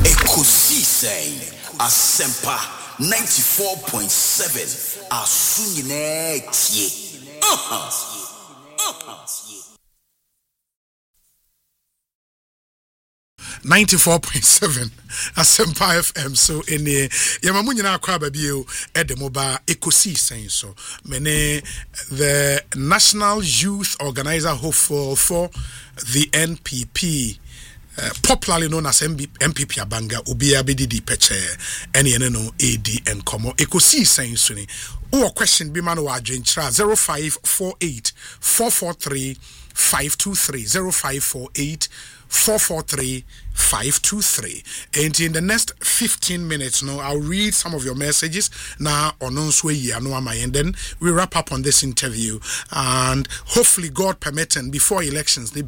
Ekosi say Asempa 94.7 Asunyine tie. 94.7 Asempa FM. So in the Yamamunyina Kwababio Edemoba Ekosi saying so. Mene the National Youth Organizer hopeful for the NPP. Popularly known as MPP Abanga Ubia BDD Peche NNO AD and Komo Ekosi saying suni or question Bimano Argentra 0548 443 523 0548 443 523. And in the next 15 minutes now, I'll read some of your messages now on and then we wrap up on this interview. And hopefully, God permitting, before elections, there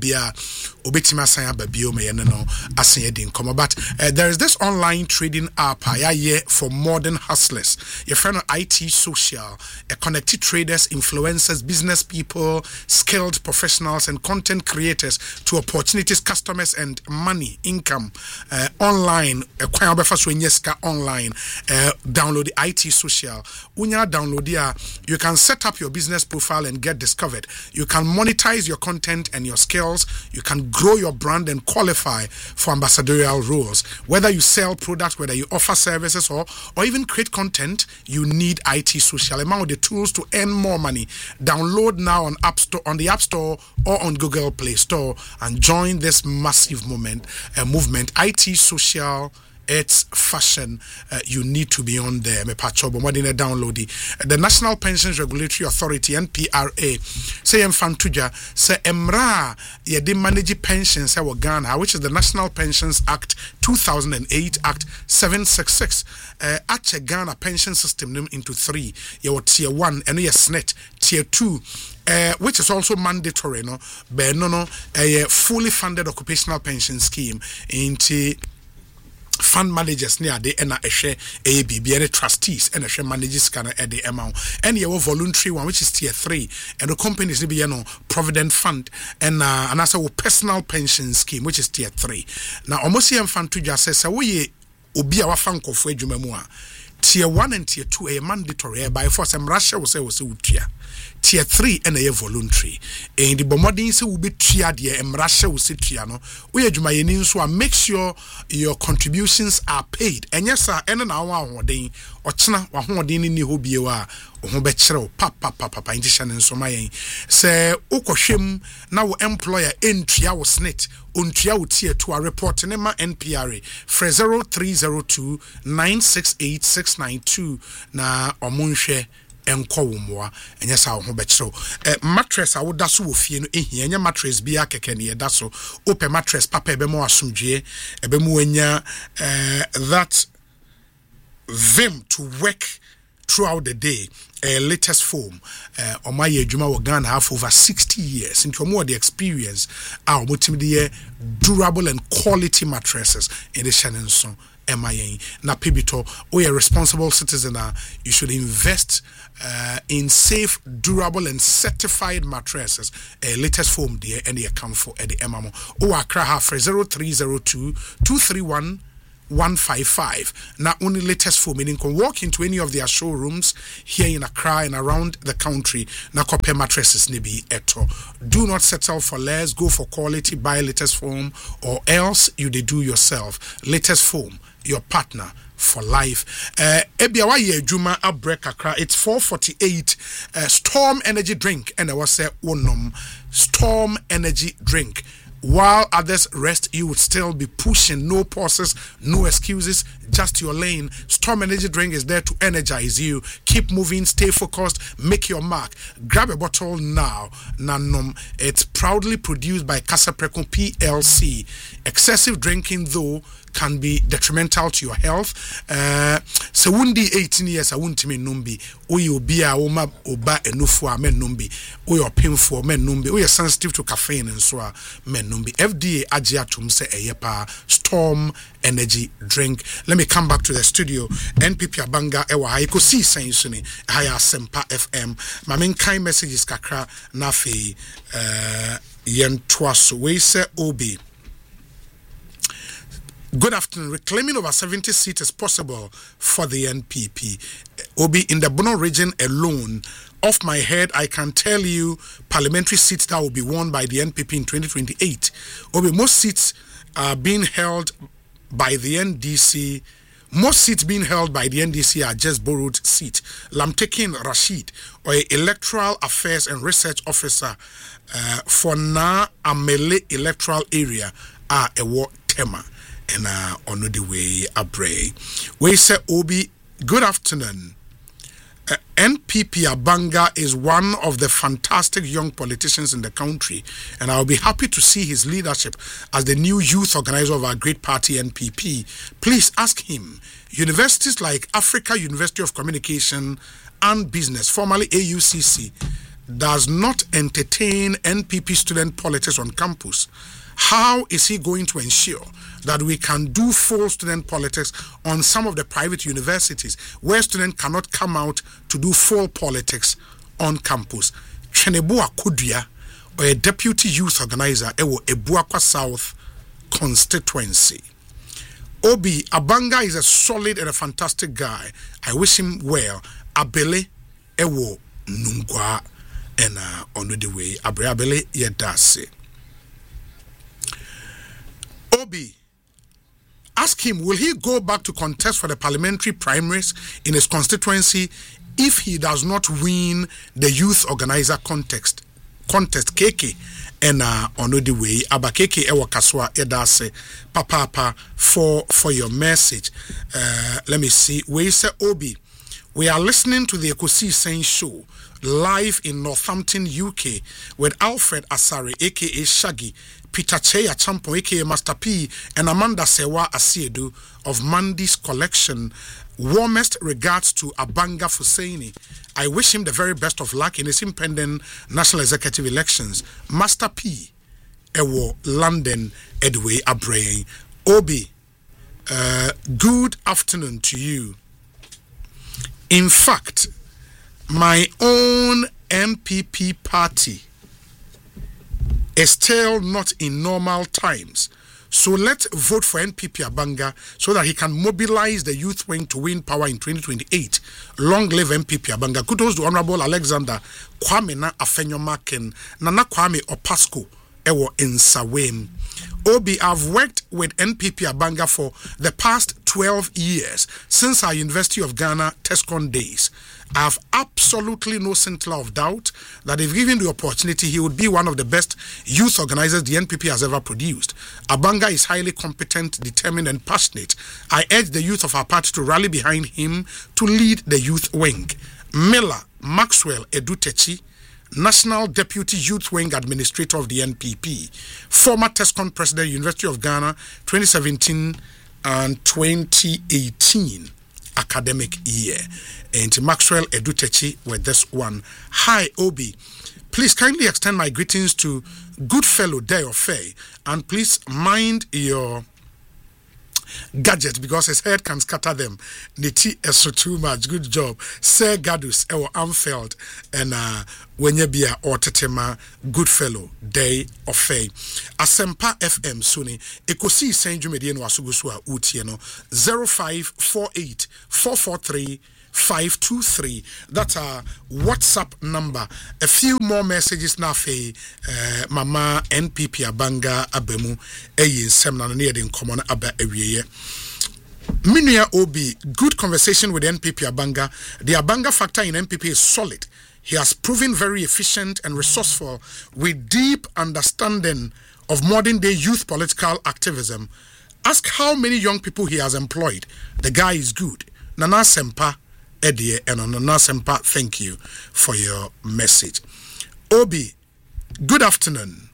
is this online trading app for modern hustlers. Your friend of IT Social, connected traders, influencers, business people, skilled professionals, and content creators to opportunities, customers, and money. Income online online download the IT Social. When you download here, you can set up your business profile and get discovered. You can monetize your content and your skills. You can grow your brand and qualify for ambassadorial roles. Whether you sell products, whether you offer services or even create content, you need IT Social. Among the tools to earn more money. Download now on the App Store or on Google Play Store and join this massive movement. IT Social, it's fashion. You need to be on there. Download the National Pensions Regulatory Authority NPRA. Say Mfantuja say Emra yede manage pensions Ghana, which is the National Pensions Act 2008 Act 766. Ache Ghana pension system into three. Your tier 1 and your SNET tier 2. Which is also mandatory, no? But no, a fully funded occupational pension scheme into fund managers near the share ABB and trustees and share managers can at the amount. And you have voluntary one, which is tier 3, and the companies be provident fund and also personal pension scheme, which is tier 3. Now, almost here fund to just say, we obi our fanko for jumemua. Tier 1 and tier 2 are mandatory by force and Russia will say was tier 3 and a voluntary. And the bombarding say will be triad and Russia will say triano. We are so make sure your contributions are paid. And yes, sir, and an hour or day or chna or hodini ni hobiewa or hobetro papa indishan and somayan. Say Okoshim now employer entry our snit. Untria tier to a report in NPRA for 0302 968 692 na omunshe enko wumwa enya sa ho betro mattress awoda so ofie no ehia enya mattress bia keke ne yeda so open mattress papa ebe mo asomdwe ebe mo enya that vim to work throughout the day. Latest foam on my Juma Ghana have over 60 years into more the experience our multimedia durable and quality mattresses in the Shannon Son MIA na pibito we a responsible citizen you should invest in safe, durable and certified mattresses. Latest foam there and the account for the MMO or Accra have 0302 231 155. Not only latest foam, meaning can walk into any of their showrooms here in Accra and around the country. Na compare mattresses nibi eto. Do not settle for less. Go for quality. Buy latest foam, or else you do yourself. Latest foam, your partner for life. Ebiawa ye Juma Abrek Accra. It's 4:48. Storm energy drink, and I was say Onum Storm energy drink. While others rest, you would still be pushing. No pauses, no excuses, just your lane. Storm Energy Drink is there to energize you. Keep moving, stay focused, make your mark. Grab a bottle now. Nanom. It's proudly produced by Casapreco PLC. Excessive drinking, though, can be detrimental to your health. So wundi 18 years I won't mean numbi. Uyo bia oma oba enufwa men numbi. Uyo painful men numbi. Uyo sensitive to caffeine and so men numbi. FDA agiatum se eyepa Storm Energy Drink. Let me come back to the studio. NPP Abanga ewa haiko si saying haya Asempa FM. My main kind messages kakra nafi yen twaso we se obi. Good afternoon. Reclaiming over 70 seats is possible for the NPP. Obi, in the Bono region alone, off my head, I can tell you parliamentary seats that will be won by the NPP in 2028. Obi, most seats are being held by the NDC. Most seats being held by the NDC are just borrowed seats. Lamtekin Rashid, or Electoral Affairs and Research Officer for Na Amele Electoral Area, are a war tema. And on the way abre. We say Obi, good afternoon. NPP Abanga is one of the fantastic young politicians in the country, and I'll be happy to see his leadership as the new youth organizer of our great party NPP. Please ask him. Universities like Africa University of Communication and Business, formerly AUCC, does not entertain NPP student politics on campus. How is he going to ensure that we can do full student politics on some of the private universities where students cannot come out to do full politics on campus? Chenebua Kudia, or a deputy youth organizer, ewo Ebuakwa South constituency. Obi Abanga is a solid and a fantastic guy. I wish him well. Abele ewo Nungwa, and on the way Abele Yedase. Obi, ask him, will he go back to contest for the parliamentary primaries in his constituency if he does not win the youth organizer contest KK? And on the way, Aba KK Ewa Kaswa Edase Papa for your message. Let me see. We say Obi, we are listening to the Ekosi Saying Show live in Northampton, UK, with Alfred Asare, aka Shaggy, Peter Cheya Champo, aka Master P, and Amanda Sewa Asiedu of Mandy's collection. Warmest regards to Abanga Fusaini. I wish him the very best of luck in his impending national executive elections. Master P, Ewo London, Edway Abrey. Obi, good afternoon to you. In fact, my own MPP party is still not in normal times. So let's vote for NPP Abanga so that he can mobilize the youth wing to win power in 2028. Long live NPP Abanga. Kudos to Honorable Alexander Kwame na Afenyo Maken, Nana Kwame Opasco, Ewo Insawem. Obi, I've worked with NPP Abanga for the past 12 years since our University of Ghana TESCON days. I have absolutely no scintilla of doubt that if given the opportunity, he would be one of the best youth organizers the NPP has ever produced. Abanga is highly competent, determined, and passionate. I urge the youth of our party to rally behind him to lead the youth wing. Miller Maxwell Edutechi, National Deputy Youth Wing Administrator of the NPP, former TESCON President, University of Ghana, 2017 and 2018 academic year. And Maxwell Edutechi with this one. Hi, Obi. Please kindly extend my greetings to Goodfellow Deofe, and please mind your gadget because his head can scatter them. Niti so too much. Good job. Sir Gadus Ewo Amfeld and Wenyebia or Tetema Goodfellow Day of Fay. Asempa FM Suni Ekosi Saint Jumedian Wasuguswa Utieno 0548 443 523. That's our WhatsApp number. A few more messages now for Mama NPP Abanga Abemu Eyin Semna near the common Aba Ewiye. Minia Obi, good conversation with NPP Abanga. The Abanga factor in NPP is solid. He has proven very efficient and resourceful with deep understanding of modern day youth political activism. Ask how many young people he has employed. The guy is good. Nana Sempa Eddie and Nana Sempa, thank you for your message. Obi, good afternoon.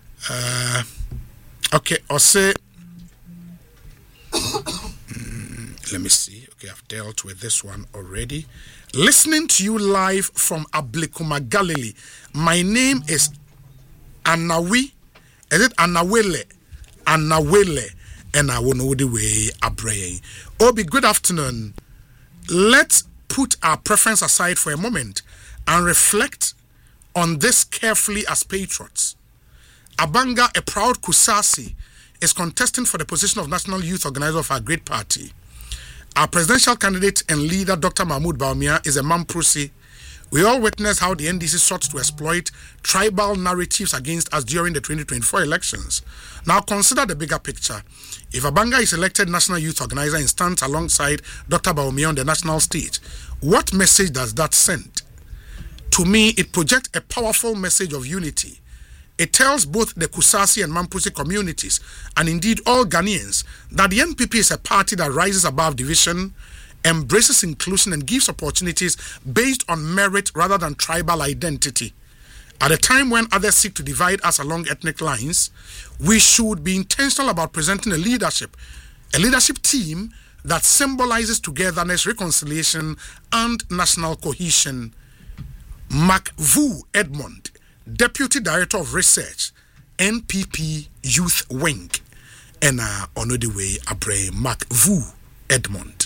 Okay, I'll say let me see. Okay, I've dealt with this one already. Listening to you live from Ablikuma, Galilee. My name is Anawi. Is it Anawele? Anawele. And I will know the way Abrey. Obi, good afternoon. Let's put our preference aside for a moment and reflect on this carefully as patriots. Abanga, a proud Kusasi, is contesting for the position of National Youth Organizer of our great party. Our presidential candidate and leader, Dr. Mahmoud Bawumia, is a Mamprosi. We all witnessed how the NDC sought to exploit tribal narratives against us during the 2024 elections. Now consider the bigger picture. If Abanga is elected National Youth Organizer and stands alongside Dr. Bawumia on the national stage, what message does that send? To me, it projects a powerful message of unity. It tells both the Kusasi and Mamprosi communities, and indeed all Ghanaians, that the NPP is a party that rises above division, embraces inclusion, and gives opportunities based on merit rather than tribal identity. At a time when others seek to divide us along ethnic lines, we should be intentional about presenting a leadership team that symbolizes togetherness, reconciliation, and national cohesion. McVu Edmond, Deputy Director of Research, NPP Youth Wing, and on the way, Abre McVu Edmond.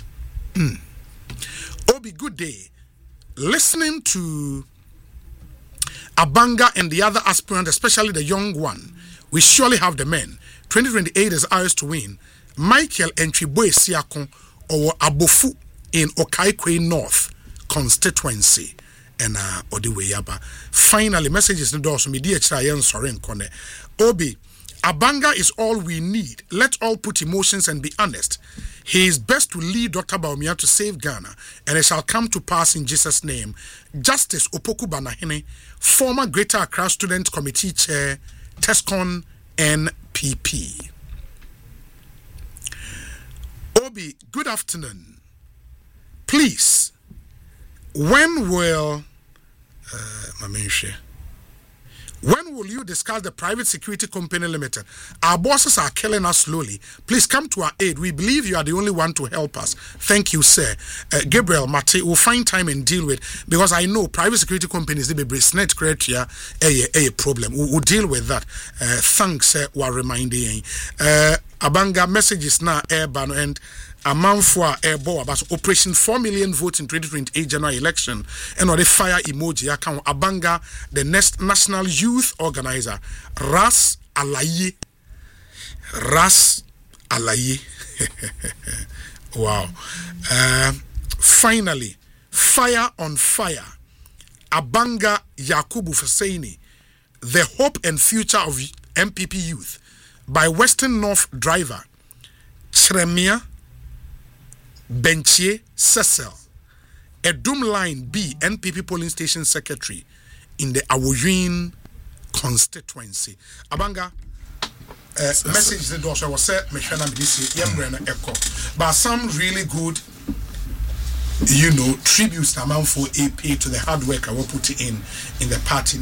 Obi, good day. Listening to Abanga and the other aspirants, especially the young one, we surely have the men. 2028 is ours to win. Michael Enchiboe Siakon or Abofu in Okaikwe North constituency. And or the way yaba. Finally, messages in the door. So me dear Chayan Soren Kone. Obi, Abanga is all we need. Let all put emotions and be honest. He is best to lead Dr. Bawumia to save Ghana, and it shall come to pass in Jesus' name. Justice Opoku Banahene, former Greater Accra Student Committee Chair, TESCON NPP. Obi, good afternoon. Please, when will you discuss the private security company limited? Our bosses are killing us slowly. Please come to our aid. We believe you are the only one to help us. Thank you, sir. Gabriel Mate will find time and deal with, because I know private security companies, they be net criteria a problem. We'll deal with that. Thanks, we're reminding. Abanga messages now airban and a month for airbo about Operation 4 million votes in 2028 general election, and or the fire emoji account Abanga, the next national youth organizer, Ras Alaye. Wow. Finally, fire on fire. Abanga Yakubu Faseini, the hope and future of MPP youth, by Western North driver Chremia Benchie Cecil, Edum Line B NPP polling station secretary in the Awoyin constituency. Abanga, message the door was said, but some really good, tributes amount for AP to the hard work I will put in the party.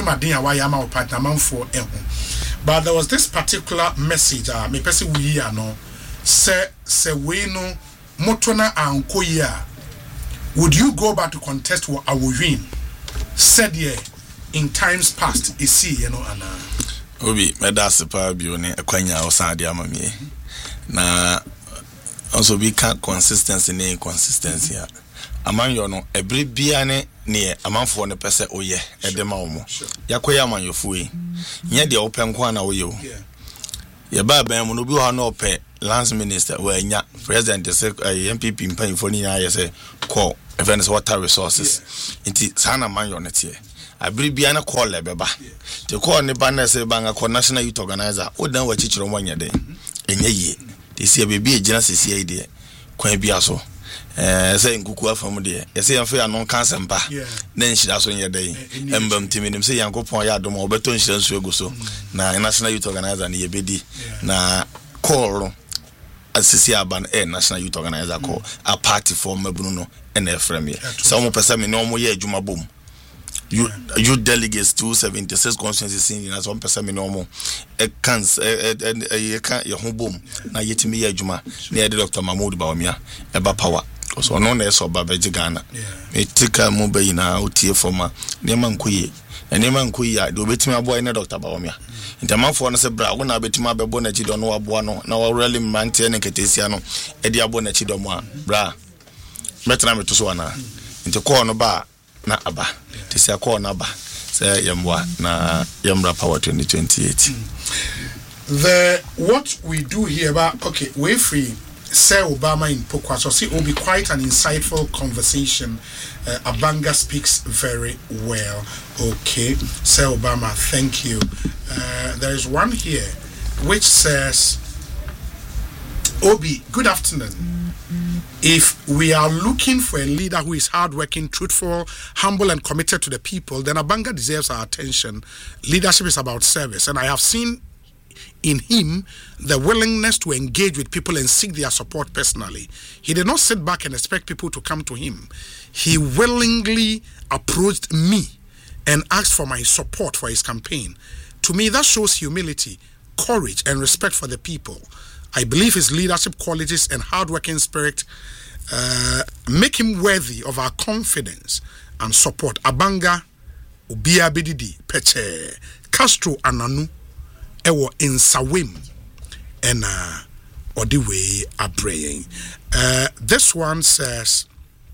But there was this particular message, me person we no say we no motona ankoya. Would you go back to contest what I will win? Said in times past, is see ana. Obi, medase pa bione akwanya osade amamie. Na also be consistency ne inconsistency. Amanyo no ebre bia ne amanfo ne pese oye edema omo. Yakoya amanyofo yi. Nye de openko na oye o. Ye ba ban mu no bi ho na ope lance minister wa nya president say MPP mpanfo ni ya say call events water resources. Inti sana manyo ne tie. Abribia na call lebeba. Te call ne ban na say banga call national youth organizer. O dan wa chichiro mo nya den. Enye yi. Te see bebi ejina sisi ai de. Kwan bia so. Say nkuku afam de. Ye say yamfa ya non cancer mpa. Na nhira so nya den. Embam timinim say yankopon ya dom obeto nhira so egu so. Na national youth organizer ne yebedi. Na call asisi aban national youth organizer call a party for mabunu and efrem ye. So mo pesa me no mo ye adwuma bom. You delegates 276 constituencies in as one person normal. A cans your home boom. Now yet me a juma near the Dr. Mahmoud Bawumia, Eba Power. So no less of Babaji Ghana. A ticker mobile now, tear for my Neman Kui, and Neman Kuya, do bet me a boy in a Dr. Bawumia. In the month for us a bra, when I bet my Babonachi don't know a buono, now really maintain a Catesiano, Edia Bonachi don't want, bra. Metaname to Swana, into corner bar. Na aba tisi akọ na aba say yamwa na yamra power 2028 what we do here, but okay, we're free. Sir Obama in Pokwa, so see, it will be quite an insightful conversation. Abanga speaks very well. Okay, Sir Obama, thank you. There is one here which says, Obi, good afternoon. If we are looking for a leader who is hardworking, truthful, humble, and committed to the people, then Abanga deserves our attention. Leadership is about service, and I have seen in him the willingness to engage with people and seek their support personally. He did not sit back and expect people to come to him. He willingly approached me and asked for my support for his campaign. To me, that shows humility, courage, and respect for the people. I believe his leadership qualities and hard-working spirit make him worthy of our confidence and support. Abanga Obia Bididi Peche Castro Ananu Ewo Insawim and Odiwe Abraying. This one says,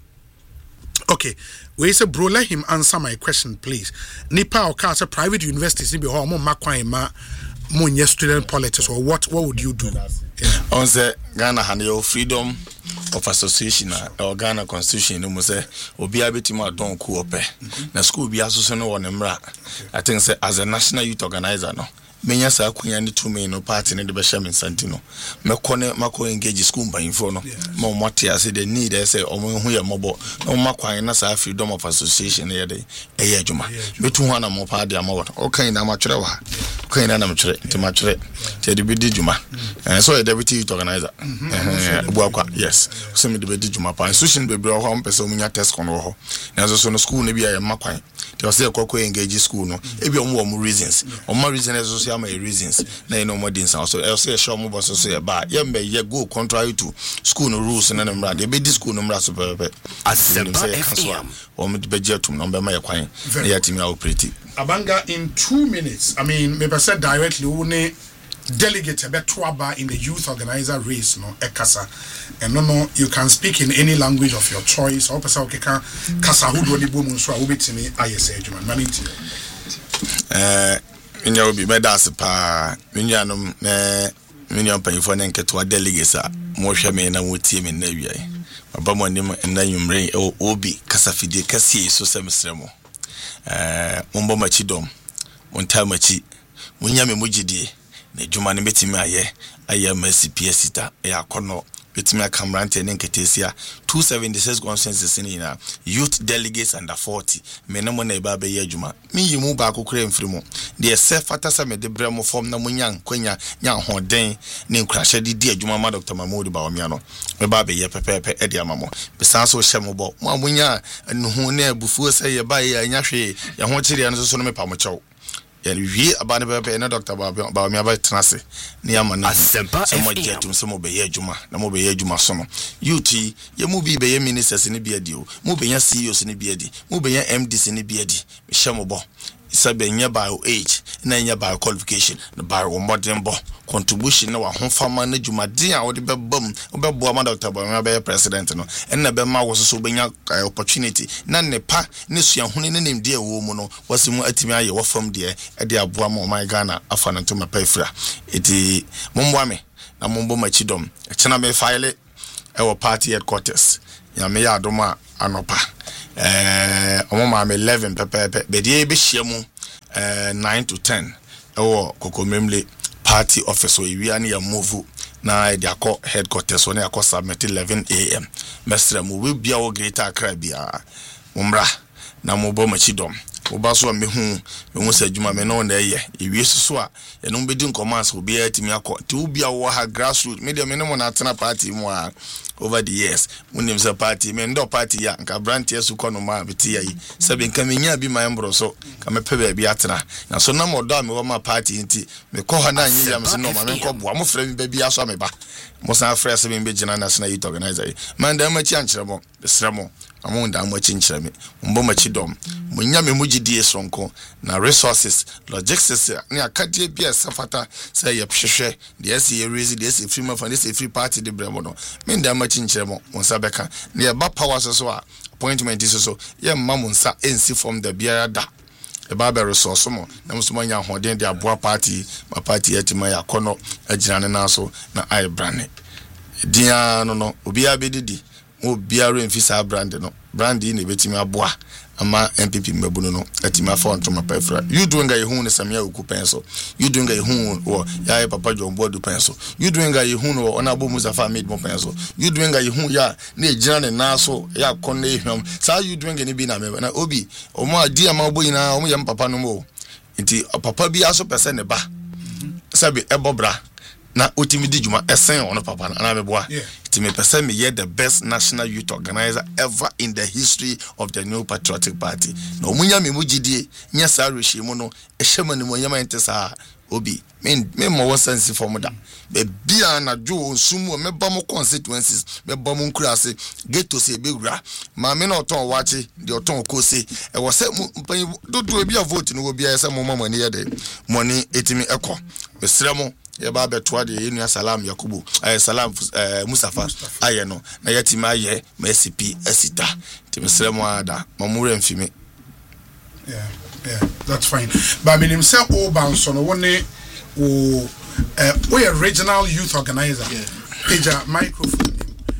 okay, we say, bro, let him answer my question, please. Nipa Okasa private universities in Bihomo Makwaima Munye student politics, or what would you do? On the Ghana Hanyo freedom of association or Ghana constitution, no say Obia Bitima don't cooperate. Na school be associated on Emra. I think say as a national youth organizer, no. Menya sa kunya ni tume no party ne de be shame Santino mako engage school by info no mo motia say the need say omo hu ye mobo no makwan na sa freedom of association ye dey eye adwuma betu hu na mo pa de amawo o kan na ma twere wa kan na ma twere nti ma twere te de be di dwuma so the deputy youth organizer buakwa yes so me de be di dwuma pa institution be bre ho mpese o munya test kono ho na so no school ne bia ye makwan te o say kokko engage school no e bi omo reasons omo reasons my reasons na no more din so I say show mo boss so e ba ye mbe ye go contrary to school no rules na number dey be di school no mra so pepe Asempa FM o me be jetum no be ma ye kwan na ye timi operate Abanga in 2 minutes. I mean, me person directly one delegate a betwaba in the youth organizer race no ekasa and no you can speak in any language of your choice or person okay kan kasa hudo di bomu so a wobetimi ayese adwuma na nti Minya obi medase pa minyanom na minya panyifo na nketo delegates a mo hwe me na wotie me na wiai baba mo nim na nwumre obi kasafidie kasie so semsremo mombo machi dom monta machi munya me mugidie na dwuma ne betimi aye MCPS ta ya kono betimi akamrante ne nketesia 276 consensus ni na youth delegates under 40 me na mo na iba be adwuma mi yimu ba akokura mfirimu de se fatasa me de bremo form na munya nkwanya nya hoden ne nkrahye di adwuma ma Dr. Mahmoud Bawumia no me ba be ye pepepe e de amamo be san so hyemo bo mo amunya nhu na abufuo se ye ba ye anya hwe ye ho kire no so no me pa mo chew we about the na Dr. Bawumia ba tenase ne ya mana Asempa FM jetum se mo be ye adwuma na mo be ye adwuma so no youth ye mu bi be ye ministers ne bi adi o mo be ya CEOs ne bi adi mo be ya MDs ne bi adi me hyemo bo isabenye by age na nya by qualification na by modern bo contribution na wa honfama na dwumadin a wode bebam obebo ama Dr. Bawumia be president no na be ma wo so benya opportunity na ne pa ne suahune ne nimde ewo mu no wasimu atimi aye wo fam de e de aboa ma my Ghana afa no to mapafra eti momboa me na mombo machidom e chena me file e wo party headquarters ya me ya adoma anopa omoma me 11 pepepe be de be hyiamu 9 to 10 ewo kokomemle party office we ani ya move na de akọ headquarters one akọ submit 11 am mestra mu we bia wo Greater Accra bia umra na mo bo machidom oba so me hu se adwuma me no na eye ewie so a eno be di nkomanse obi atimi akọ ti obi a wo ha grassroots me de me no mo na atena party mu a over the years munim se party me ndo party ya nka brand yesu kono ma beti ya yi se be nka menya bi ma mbro so ka me pebe bi atena na so na mo do me wo ma party nti me ko ha na anyi ya me se no ma me ko bo mo fra mi bi aso me ba mo san fra se me be gina national youth organizer man da ma chi ankyere mo besremo amonda mo chi nkyere me mbo ma chi dom munya me mugidie sonko na resources logistics ne akadie bi asafata say ye hwehwe de se ye raise de se free man de se free party de bremo no me nda ma chi nkyere mo wonsa beka ne ba power so a appointment is so ye mma mo nsa ensi from the biara da e ba be resource mo na mo so mo nya hoden de aboa party ma party etima ya kono agina ne na so na ai brand dia no obi abedidi obi are mfisa brand no brand ni betimi aboa ama MPP mbabuno no atima fa ontoma pefra you doing a hu ne samia okupen so you doing a hu wo ya papa John Bodu pen so you doing a hu no ona bo Musafa made mo pen so you doing a hu ya na ejina ne na so ya konne ehwam sa you doing any bi na me na obi omo adi ama bo yina omo yam papa no mo nti papa bi aso pese ne ba sabi ebobra na otimidi juma esen ono papa na me boa me person me the best national youth organizer ever in the history of the New Patriotic Party. No munya me mugidie nya sa rehye no ehema ne monyama ntesa obi me mo sense formula be bia na jo nsum me ba mo constituencies me ba mo nkurase ghetto se be wura ma me na oton wache de oton kose e wo se dodo bia vote no bia se mo mama ne ye de money etimi ekọ besre mo ye ba beto ade enu salam yakubu salam musafa aye no na yatima aye ma SCP asita timsre mo ada mamure mfimi yeah that's fine but I mean himself o bounce on one we regional youth organizer Peja microphone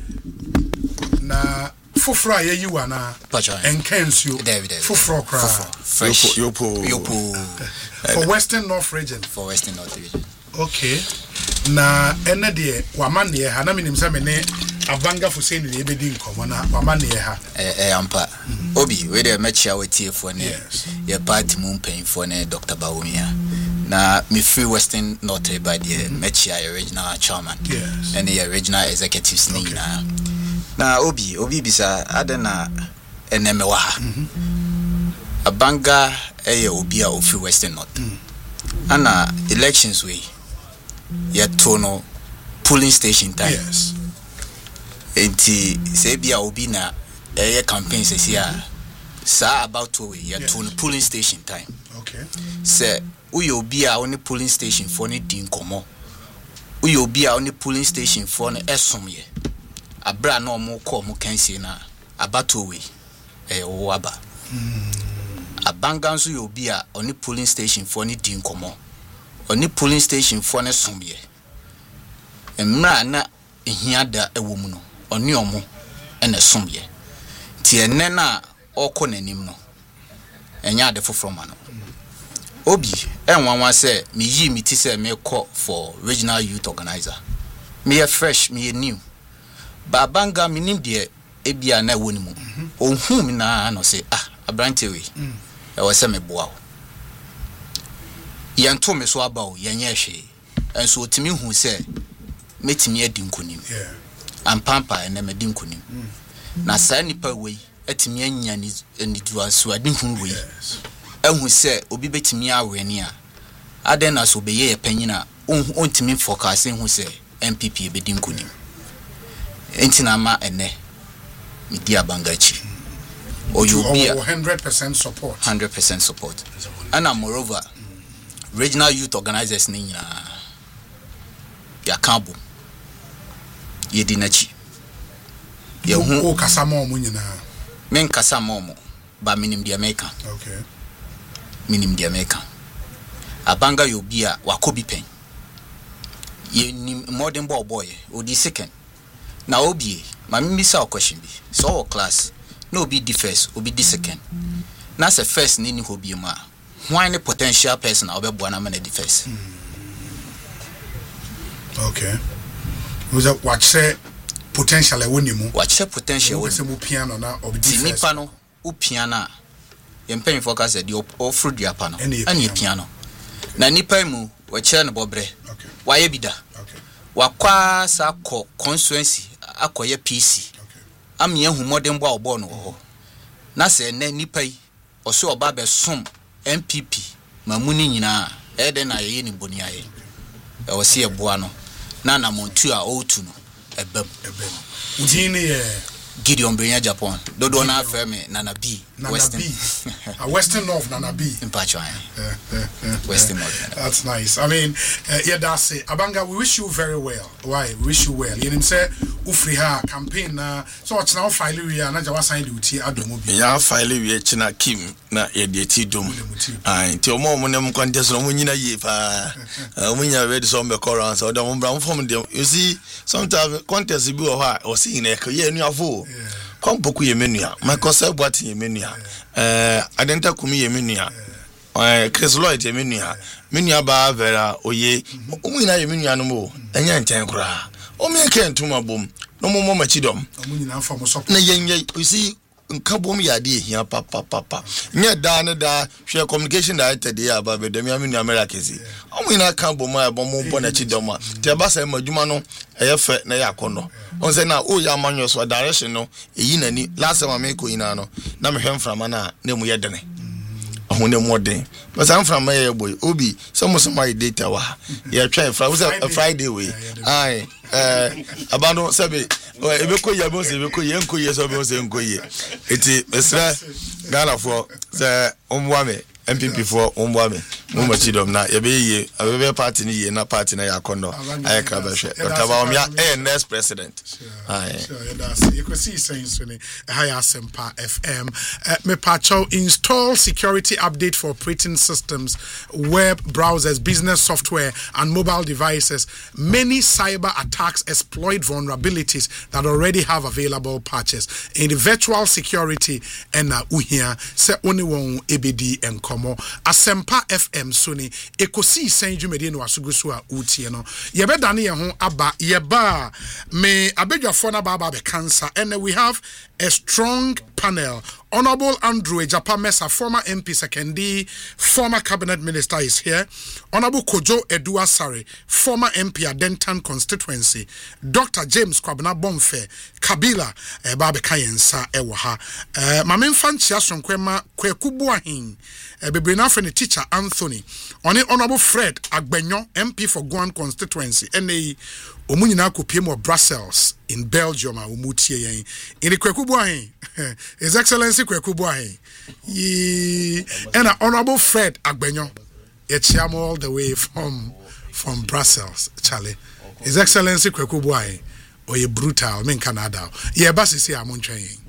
na fufra ye you na enkensio fufra kra yopo for Western North region okay na ene de wamane ha na minim se me ne abanga fo se ne ebedi nkomo na wamane ha ampa obi we de mechia wetiefo ne ye party mu mpanfo ne Dr. Bawumia na me free Western North by the mechia original chairman and the original executives ni na obi bisa adena eneme wa ha abanga obi a ofi Western North ana elections we yet tono polling station time enti se bia obi na campaign se sia sa about to we yet tono polling station time se uyo obi a on polling station for ne din komo uyo obi a on polling station for ne esomye abra na omo ko mo kansie na abato we wo aba abanga nso yo obi a on polling station for ne din komo oni polling station for ne somye emra na ehia da ewomu no oni omo ene somye ti enne na okọ nanim no enya ade foforo ma no obi enwanwa se me yi mi ti se me call for regional youth organizer me fresh me new babanga minim de ebia na woni mu ohun mi na no se abrante we e wo se me boa yanto me so aba o yenye hwe enso otimi hu se metimi adi nkonim ampampa ene medi nkonim na sa nipa we atimi anya ni duaso adi hu we ehu se obi betimi aweni a aden na so beye panyina ontimi focus hu se MPP ebedi nkonim enti na ma ene medi abangachi oyobia 100% support and moreover regional youth organizers ni nyina ya kambo ye dinachi ye hu o kasama omo nyina men kasama omo ba minim dia meka minim dia meka abanga yobia wakobi pen ye ni modern boy odi second na obi ma mimisa question bi so class no obi di first obi di second na se first ni hobi ma why the potential person obeboa na man the first okay was that what say potential ewonimu what say potential we say mu piano na obi di first nipa no u piano yempen focus the offer dia pa no ani piano na nipa mu we chere ne bobre why bida wakwa sa ko constituency akoye PC am ye hu modern boa obo no ho na se na nipa yi oso oba be som MPP mamuni nyina ede na ye ni boni aye e wo se eboa no na montu a otu no ebem udin ye Gideon Brenya Japan dodo na afeme Nana B Western North Nana B Western North that's nice I mean yeah that's it abanga we wish you very well why we wish you well you know say ufri ha campaign na so ochna o file we na ja wasan de uti adomo bi ya file we china kim na ye de ti dom nti omo nem contest no nyina ye pa omunya ready so me call so dem bra form dem you see sometimes contest bi o ha o see na ye enu afo kompoku ye menua Michael Boat ye menua Adenta Kumi ye menua Chris Lloyd ye menua ba vera oye omunyina ye menua no mo enya nten kura o me ke ntuma bom no mo machidom omunyina fa mo support na yenye you see nkabom ya de hia papa nya da ne da hwe communication director de ya ba be dem ya menua America zi omunyina kan bom ya bom bo na chidom a te ba sa madwuma no eyefe na ya kono on say na o ya manyo so direction no eyi nani last time me ko ina no na me hwem frama na mu ye dene ohun dem modern but am frama ye boy obi some my data wa ye try Friday way ai abano sabe ebeko ye bo se ebeko ye nko ye so be se nko ye eti esra Ghana for say omwa me MPP for Umbwame, Mumachidom na ye a party ni na party na yakondo. I crabashe. Dr. next president. You can see saying Higher Sempa FM. Me pacho install security update for operating systems, web browsers, business software, and mobile devices. Many cyber attacks exploit vulnerabilities that already have available patches. In the virtual security and uhia se only one ABD and Asempa FM Sony ekosi senjumede no asugusu a utie no yebedane ye ho aba yeba me abedwafo na baba be cancer and we have a strong panel. Honorable Andrew Ejapa Mesa, former MP Sekendi, former cabinet minister is here. Honorable Kojo Edua Sare, former MP Adentan constituency. Dr. James Kwabena Bomfe, Kabila, Babe Kayensa Ewaha. Mamen Fanchia Sonkwema Kwekubuahin, Bebrina Fene teacher Anthony. Honorable Fred Agbenyo, MP for Guan constituency. NA Omunyina Kupimo Brussels in Belgium a umutie yen. In the Kwekubuahin, His Excellency Kwekubuahin. And Honorable Fred Agbenyo. Echiamo all the way from Brussels, Charlie. His Excellency Kwekubuahin. Or ye brutal, men Canada. Ye basi si amonche yen.